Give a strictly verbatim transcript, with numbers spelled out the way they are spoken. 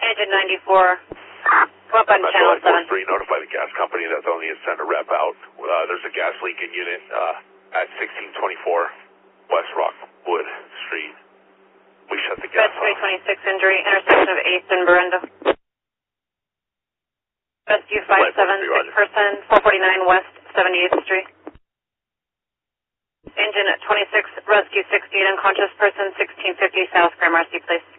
Engine ninety-four. Come up on Metro channel seven. three, notify the gas company that they'll need to send a rep out. Uh, there's a gas leak in unit uh, at sixteen twenty-four West Rockwood Street. We shut the gas Red three twenty-six injury, intersection of eighth and Berenda. Rescue five seven six person, four forty-nine West seventy-eighth Street. Engine at twenty-six, rescue sixteen, unconscious person, sixteen fifty South Gramercy Place.